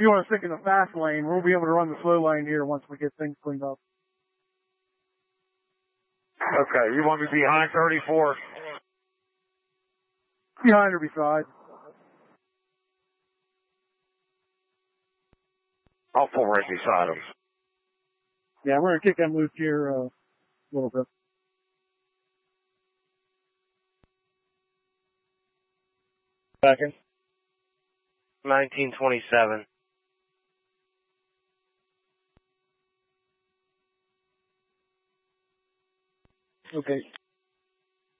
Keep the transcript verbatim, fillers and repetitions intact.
you want to stick in the fast lane, we'll be able to run the slow lane here once we get things cleaned up. Okay, you want me behind thirty-four? Behind or beside. I'll pull right beside him. Yeah, we're going to kick them loose here uh, a little bit. Second. nineteen twenty-seven. Okay,